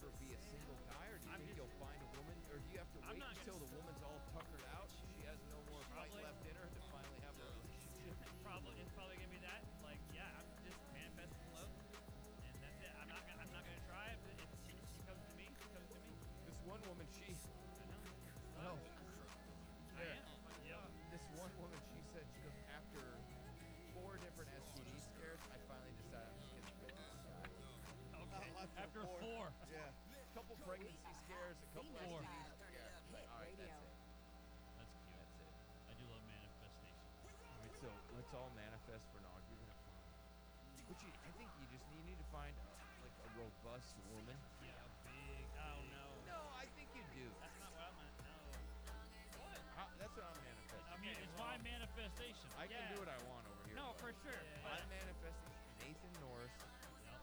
ever be a single guy, or do you I'm think just- you'll find a woman, or do you have to I'm wait not until gonna the woman's all tuckered out, she has no more fight Probably. left in her to finally have a relationship? It's probably gonna be that. Like, yeah, I'm just manifesting love, and that's it. I'm not gonna try it. But if she comes to me, she comes to me. This one woman, I know. no, I am. Yep. this one woman, she said, she goes, after 4 different STD scares, I finally decided I'm just gonna get this guy. Okay. After 4. Yeah, a couple pregnancy scares, a couple Four. STD scares. All right, that's it. That's cute. That's it. I do love manifestation. All right, so let's all manifest for Nog. You're gonna find. But I think you need to find a robust woman. Yeah, big. Oh no. No, I think you do. That's not what I'm gonna. No. What? That's what I'm manifesting. I mean, Okay, it's well- my manifestation. I can Yeah. do what I want over here. No, but for sure. Yeah, But I'm manifesting